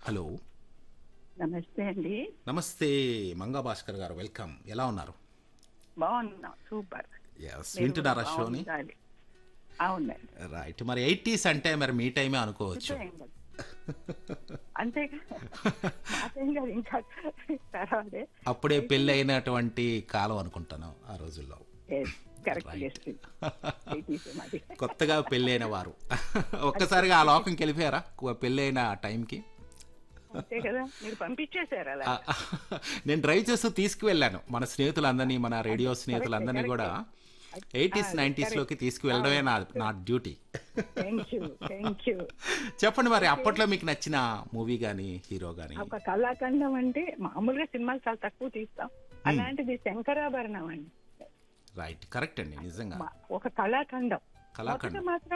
Hello. నమస్తే అండి. నమస్తే మంగా భాస్కర్ గారు, వెల్కమ్. ఎలా ఉన్నారు? బాగున్నాం, సూపర్. ఎస్, మీరు కూడా వింటున్నారా షోని? బాగుండాలి. అవునండి. రైట్. మరి 80s అంటే మరి మీ టైమే అనుకోవచ్చు. మర్చిపోయాం కదా. అంతేగా, మాటేం కాదు, ఇంకా తర్వాతే. అప్పుడే అయితే పెళ్ళి అయినటువంటి కాలం అనుకుంటాను ఆ రోజుల్లో. Correct right. చేస్తుంది. 80s మాది. కొత్తగా పెళ్ళైన వారు ఒక్కసారిగా ఆ లోకంకి వెళ్ళిపోయారా పెళ్ళైన టైంకి? అంతే కదా, మీరు పంపించేశారు అలా. ఆ, నేను డ్రైవ్ చేస్తూ తీసుకువెళ్ళాను మన స్నేహితులందరినీ, మన రేడియో స్నేహితులందరినీ కూడా 80s 90s లోకి తీసుకువెళ్ళడమే నా duty. Thank you, thank you. చెప్పండి మరి, అయితే అప్పట్లో మీకు నచ్చిన మూవీ గానీ హీరో గానీ? ఒక కళాఖండం అంటే మామూలుగా సినిమాలు చాలా తక్కువ తీస్తాం, అలాంటిది శంకరాభరణం అండి. రైట్, కరెక్ట్ అండి, నిజంగా ఒక కళాఖండం. మొదట కళాఖండం. మాత్రం